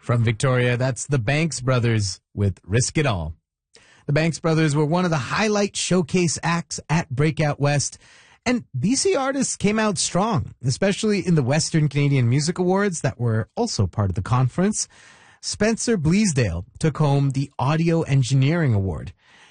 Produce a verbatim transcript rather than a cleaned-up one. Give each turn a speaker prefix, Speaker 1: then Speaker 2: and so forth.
Speaker 1: From Victoria, that's the Banks Brothers with Risk It All. The Banks Brothers were one of the highlight showcase acts at Breakout West, and B C artists came out strong, especially in the Western Canadian Music Awards that were also part of the conference. Spencer Bleasdale took home the Audio Engineering Award.